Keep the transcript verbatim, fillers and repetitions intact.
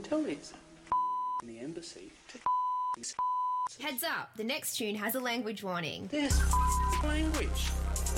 tell this in the embassy to Heads up, the next tune has a language warning. There's language.